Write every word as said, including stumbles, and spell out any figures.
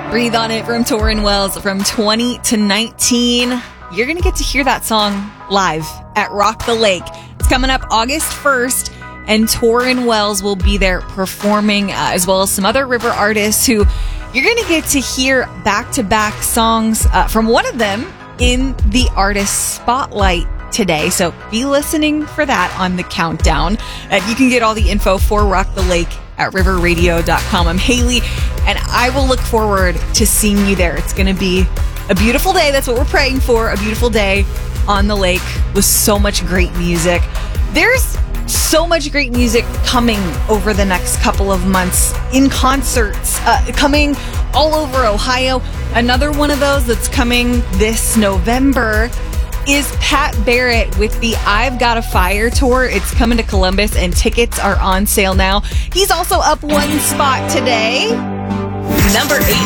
Breathe on It from Tauren Wells from twenty to nineteen. You're going to get to hear that song live at Rock the Lake. It's coming up August first, and Tauren Wells will be there performing, uh, as well as some other river artists who you're going to get to hear back-to-back songs uh, from one of them in the Artist Spotlight today. So be listening for that on the countdown. Uh, you can get all the info for Rock the Lake at river radio dot com. I'm Haley, and I will look forward to seeing you there. It's going to be a beautiful day. That's what we're praying for. A beautiful day on the lake with so much great music. There's so much great music coming over the next couple of months in concerts, uh, coming all over Ohio. Another one of those that's coming this November is Pat Barrett with the I've Got a Fire tour. It's coming to Columbus, and tickets are on sale now. He's also up one spot today. Number eight.